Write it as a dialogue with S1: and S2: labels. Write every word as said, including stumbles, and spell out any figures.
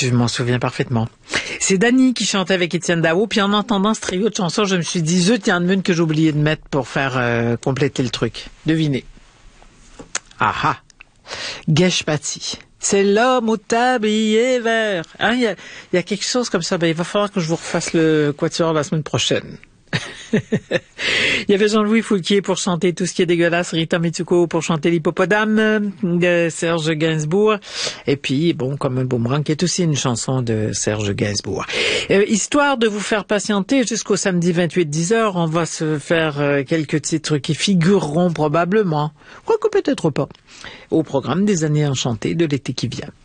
S1: je m'en souviens parfaitement. C'est Dany qui chantait avec Étienne Dao, puis en entendant ce trio de chansons, je me suis dit, zut, il y en a une que j'ai oublié de mettre pour faire euh, compléter le truc. Devinez. Ah ah. Gesh Patti. C'est l'homme au tablier vert. Hein, il y a, il y a quelque chose comme ça. Ben, il va falloir que je vous refasse le quatuor la semaine prochaine. Il y avait Jean-Louis Foulquier pour chanter Tout ce qui est dégueulasse, Rita Mitsuko pour chanter L'Hippopotame de Serge Gainsbourg, et puis, bon, comme un boomerang, qui est aussi une chanson de Serge Gainsbourg. Euh, histoire de vous faire patienter jusqu'au samedi vingt-huit dix heures, on va se faire euh, quelques titres qui figureront probablement, quoique peut-être pas, au programme des années enchantées de l'été qui vient.